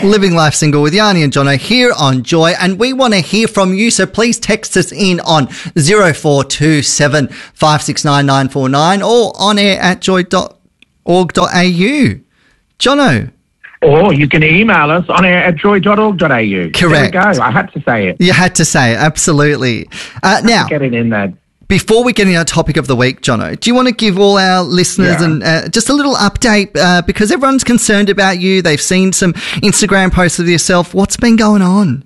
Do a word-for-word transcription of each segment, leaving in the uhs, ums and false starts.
Living Life Single with Yanni and Jono here on Joy, and we want to hear from you, so please text us in on zero four two seven five six nine nine four nine or on air at joy dot org dot a u. Jono. Or you can email us on air at joy dot org dot a u. Correct. There we go. I had to say it. You had to say it, absolutely. Uh, now, get it in there. Before we get into our topic of the week, Jono, do you want to give all our listeners Yeah. and uh, just a little update uh, because everyone's concerned about you. They've seen some Instagram posts of yourself. What's been going on?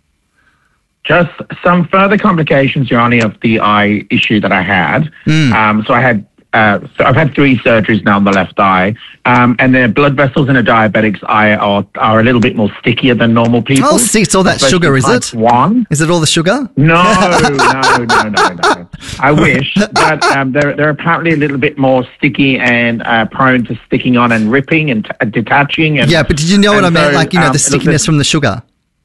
Just some further complications, Johnny, of the eye issue that I had. Mm. Um, so I had, uh, so I've had three surgeries now on the left eye, um, and the blood vessels in a diabetic's eye are, are a little bit more stickier than normal people. Oh, see, it's all that especially sugar, is type it? One. Is it all the sugar? No, no, no, no, no. I wish, but um, they're they're apparently a little bit more sticky and uh, prone to sticking on and ripping and t- detaching. And, Yeah, but did you know what I and meant? so, Like, you know, um, the stickiness from the sugar.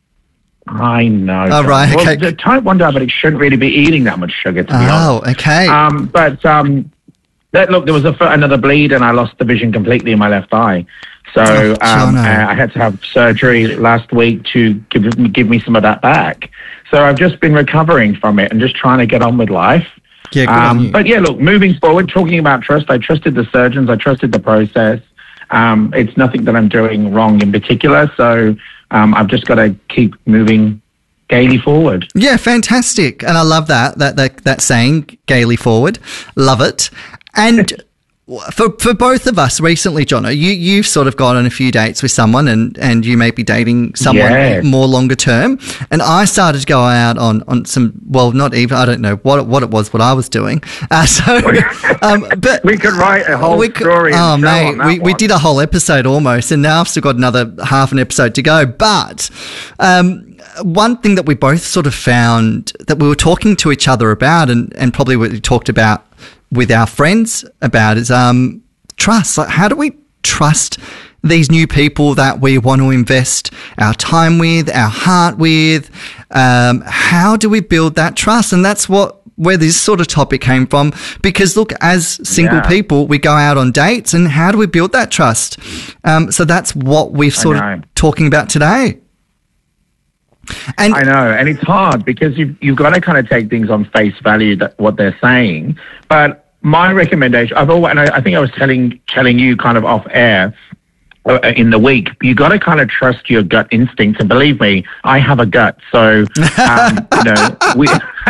I know. Oh, right, Well, okay. the type one diabetic shouldn't really be eating that much sugar, to be Oh, honest. okay. Um, but um, that, look, there was a, another bleed, and I lost the vision completely in my left eye. So Oh, um, Jono. uh, I had to have surgery last week to give me, give me some of that back. So I've just been recovering from it and just trying to get on with life. Yeah, good on you. But yeah, look, moving forward, talking about trust, I trusted the surgeons, I trusted the process. Um, it's nothing that I'm doing wrong in particular, so um, I've just got to keep moving gaily forward. Yeah, fantastic. And I love that, that, that, that saying, gaily forward. Love it. And for for both of us recently, Jono, you, you've sort of gone on a few dates with someone and, and you may be dating someone Yes. more longer term. And I started to go out on, on some, well, not even, I don't know what, it- what it was, what I was doing. Uh, so, um, but We could write a whole we could- story. and Oh, show mate, on that we, we one. did a whole episode almost, and now I've still got another half an episode to go. But um, one thing that we both sort of found that we were talking to each other about, and, and probably we talked about with our friends about, is um, trust. Like, how do we trust these new people that we want to invest our time with, our heart with? Um, how do we build that trust? And that's what where this sort of topic came from, because look, as single Yeah. people, we go out on dates, and how do we build that trust? Um, so that's what we're sort know. of talking about today. And I know, and it's hard because you've, you've got to kind of take things on face value, that what they're saying. But my recommendation, I've always, and I, I think I was telling telling you kind of off air uh, in the week, you got to kind of trust your gut instinct. And believe me, I have a gut, so um, you know, we.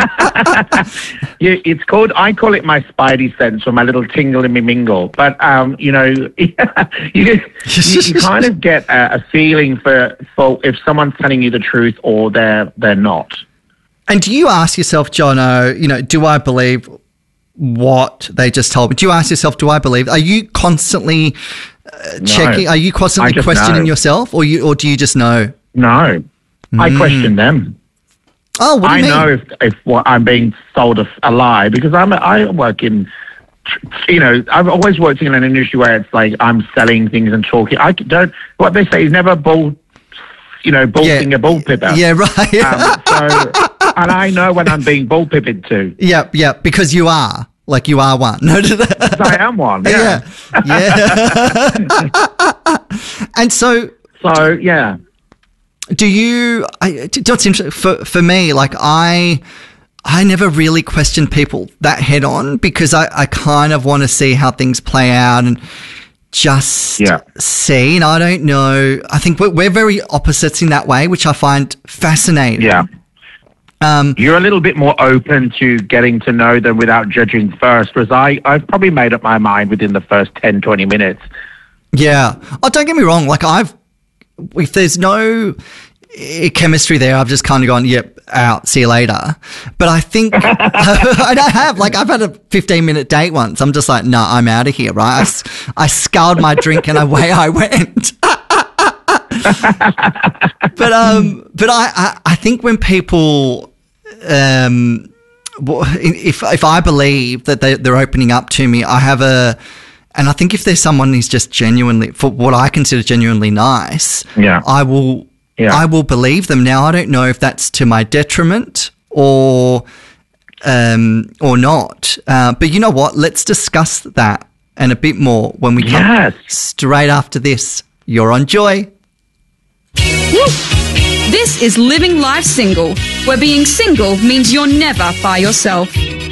Yeah, it's called. I call it my spidey sense, or my little tingle in me mingle. But um, you know, you, you, you kind of get a, a feeling for for if someone's telling you the truth or they're they're not. and do you ask yourself, Jono, you know, do I believe what they just told me? Do you ask yourself, do I believe? Are you constantly uh, checking? Are you I constantly just questioning know. yourself, or you, or do you just know? No, I question them. Oh, what do I you mean? know if if what I'm being sold a, a lie because I'm a, I work in. You know, I've always worked in an industry where it's like I'm selling things and talking. I don't. What they say is never bull. You know, bullshitting a bullpipper. Yeah, right. Um, so, and I know when I'm being bullpippered to. yeah, yeah, because you are. Like you are one. No, I am one. Yeah. yeah. Yeah. And so, So yeah. do you, I, do- what's interesting, for, for me, like I, I never really question people that head on because I, I kind of want to see how things play out and just Yeah. see. And I don't know. I think we're, we're very opposites in that way, which I find fascinating. Yeah. Um, You're a little bit more open to getting to know them without judging first, whereas I, I've probably made up my mind within the first ten, twenty minutes. yeah. Oh, don't get me wrong. Like I've, if there's no eh, chemistry there, I've just kind of gone, yep, out, see you later. But I think, and I have, like I've had a fifteen minute date once. I'm just like, no, nah, I'm out of here, right? I, s- I sculled my drink and away I went. but um, but I, I, I think when people, um, w- if if I believe that they they're opening up to me, I have a, and I think if there's someone who's just genuinely, for what I consider genuinely nice, Yeah. I will Yeah. I will believe them. Now I don't know if that's to my detriment or um or not, uh, but you know what? Let's discuss that and a bit more when we come Yes. straight after this. You're on Joy. This is Living Life Single, where being single means you're never by yourself.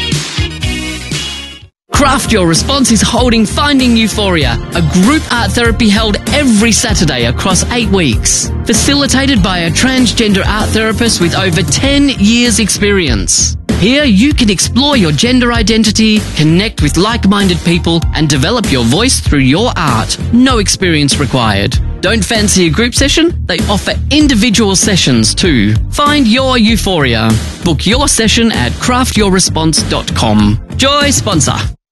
Craft Your Response is holding Finding Euphoria, a group art therapy held every Saturday across eight weeks. Facilitated by a transgender art therapist with over ten years experience. Here you can explore your gender identity, connect with like-minded people, and develop your voice through your art. No experience required. Don't fancy a group session? They offer individual sessions too. Find your euphoria. Book your session at craft your response dot com. Joy sponsor.